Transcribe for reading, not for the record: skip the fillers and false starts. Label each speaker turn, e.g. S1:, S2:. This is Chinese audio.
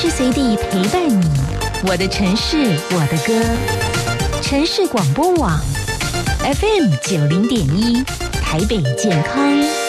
S1: 时随地陪伴你，我的城市，我的歌。城市广播网 FM90.1，台北健康